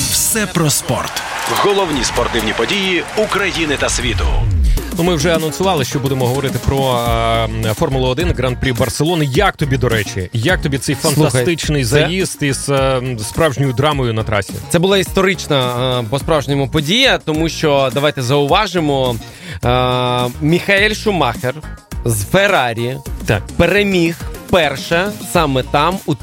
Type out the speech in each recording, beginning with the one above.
Все про спорт. Головні спортивні події України та світу. Ми вже анонсували, що будемо говорити про Формулу-1, Гран-прі Барселони. Як тобі, до речі? Як тобі цей фантастичний заїзд із справжньою драмою на трасі? Це була історична по-справжньому подія, тому що, давайте зауважимо, Міхаель Шумахер з Феррарі переміг перше саме там у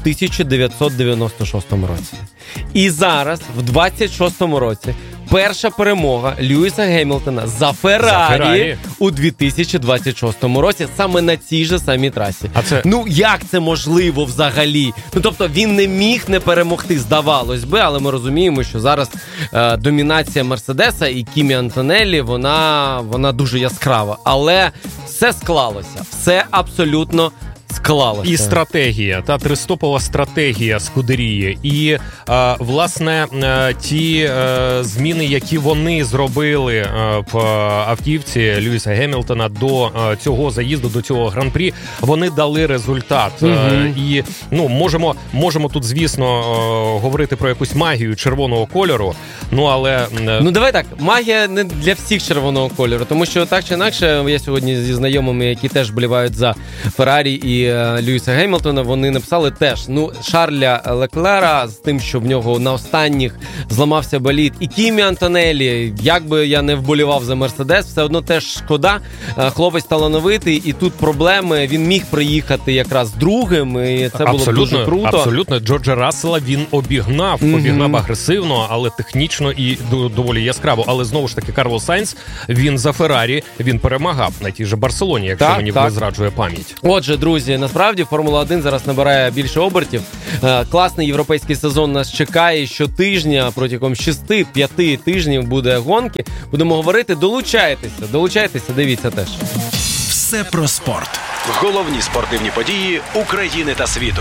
1996 році. І зараз, в 26-му році, перша перемога Льюіса Гемілтона за Феррарі у 2026 році саме на цій же самій трасі. Ну, як це можливо взагалі? Ну, тобто, він не міг не перемогти, здавалось би, але ми розуміємо, що зараз домінація Мерседеса і Кімі Антонеллі, вона дуже яскрава. Але все склалося, все абсолютно склалося. І стратегія, та тристопова стратегія Скудерії. І, власне, ті зміни, які вони зробили в автівці Льюіса Гемілтона до цього заїзду, до цього гран-прі, вони дали результат. І, можемо тут, звісно, говорити про якусь магію червоного кольору, але... Ну, давай так, магія не для всіх червоного кольору, тому що так чи інакше, я сьогодні зі знайомими, які теж вболівають за Феррарі і Льюіса Гемілтона, вони написали теж, Шарля Леклера з тим, що в нього на останніх зламався болід, і Кімі Антонеллі, як би я не вболівав за Мерседес, все одно теж шкода, хлопець талановитий, і тут проблеми, він міг приїхати якраз другим, і це було дуже круто. Абсолютно, Джорджа Рассела він обігнав агресивно, але технічно і доволі яскраво, але знову ж таки Карлос Сайнц, він за Феррарі, він перемагав на тій же Барселоні, якщо мені не зраджує пам'ять. Отже, друзі, насправді Формула-1 зараз набирає більше обертів. Класний європейський сезон нас чекає щотижня, протягом 6-5 тижнів буде гонки. Будемо говорити, долучайтеся, дивіться теж. Все про спорт. Головні спортивні події України та світу.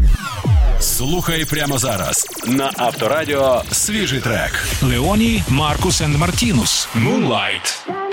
Слухай прямо зараз На Авторадіо свіжий трек. Леоні, Маркус енд Мартінус. Moonlight.